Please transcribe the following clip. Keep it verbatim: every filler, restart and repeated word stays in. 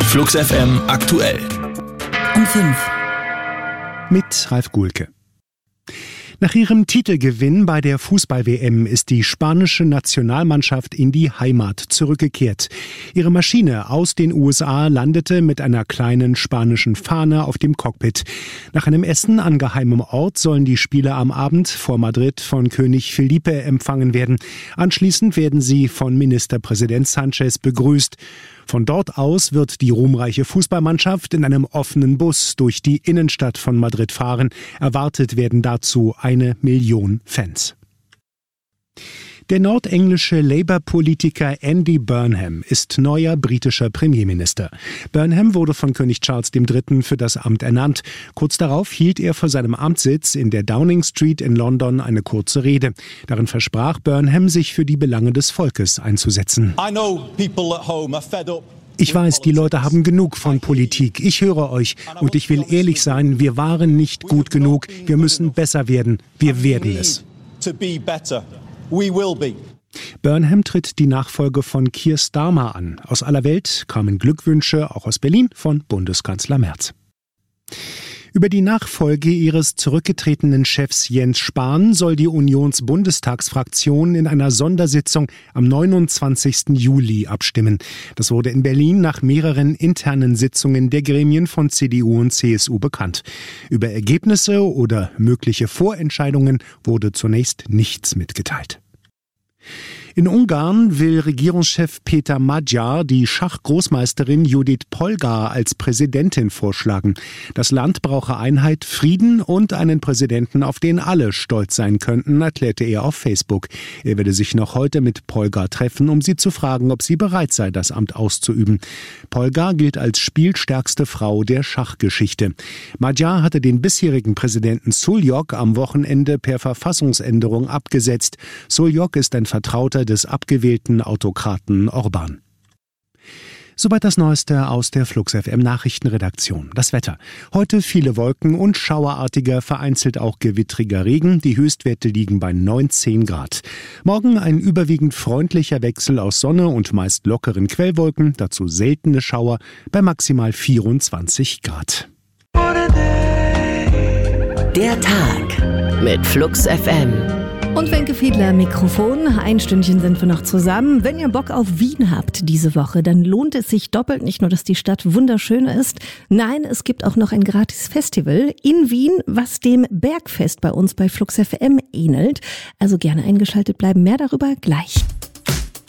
Flux F M aktuell. Um fünf. Mit Ralf Guhlke. Nach ihrem Titelgewinn bei der Fußball-W M ist die spanische Nationalmannschaft in die Heimat zurückgekehrt. Ihre Maschine aus den U S A landete mit einer kleinen spanischen Fahne auf dem Cockpit. Nach einem Essen an geheimem Ort sollen die Spieler am Abend vor Madrid von König Felipe empfangen werden. Anschließend werden sie von Ministerpräsident Sanchez begrüßt. Von dort aus wird die ruhmreiche Fußballmannschaft in einem offenen Bus durch die Innenstadt von Madrid fahren. Erwartet werden dazu eine Million Fans. Der nordenglische Labour-Politiker Andy Burnham ist neuer britischer Premierminister. Burnham wurde von König Charles der Dritte für das Amt ernannt. Kurz darauf hielt er vor seinem Amtssitz in der Downing Street in London eine kurze Rede. Darin versprach Burnham, sich für die Belange des Volkes einzusetzen. Ich weiß, die Leute haben genug von Politik. Ich höre euch und ich will ehrlich sein, wir waren nicht gut genug. Wir müssen besser werden. Wir werden es. Burnham tritt die Nachfolge von Keir Starmer an. Aus aller Welt kamen Glückwünsche, auch aus Berlin, von Bundeskanzler Merz. Über die Nachfolge ihres zurückgetretenen Chefs Jens Spahn soll die Unions-Bundestagsfraktion in einer Sondersitzung am neunundzwanzigsten Juli abstimmen. Das wurde in Berlin nach mehreren internen Sitzungen der Gremien von C D U und C S U bekannt. Über Ergebnisse oder mögliche Vorentscheidungen wurde zunächst nichts mitgeteilt. In Ungarn will Regierungschef Peter Magyar die Schachgroßmeisterin Judith Polgar als Präsidentin vorschlagen. Das Land brauche Einheit, Frieden und einen Präsidenten, auf den alle stolz sein könnten, erklärte er auf Facebook. Er werde sich noch heute mit Polgar treffen, um sie zu fragen, ob sie bereit sei, das Amt auszuüben. Polgar gilt als spielstärkste Frau der Schachgeschichte. Magyar hatte den bisherigen Präsidenten Šuljok am Wochenende per Verfassungsänderung abgesetzt. Šuljok ist ein Vertrauter des abgewählten Autokraten Orban. Soweit das Neueste aus der Flux F M Nachrichtenredaktion. Das Wetter. Heute viele Wolken und schauerartiger, vereinzelt auch gewittriger Regen. Die Höchstwerte liegen bei neunzehn Grad. Morgen ein überwiegend freundlicher Wechsel aus Sonne und meist lockeren Quellwolken. Dazu seltene Schauer bei maximal vierundzwanzig Grad. Der Tag mit Flux F M. Und Wenke Fiedler, Mikrofon. Ein Stündchen sind wir noch zusammen. Wenn ihr Bock auf Wien habt diese Woche, dann lohnt es sich doppelt. Nicht nur, dass die Stadt wunderschön ist. Nein, es gibt auch noch ein gratis Festival in Wien, was dem Bergfest bei uns bei Flux F M ähnelt. Also gerne eingeschaltet bleiben. Mehr darüber gleich.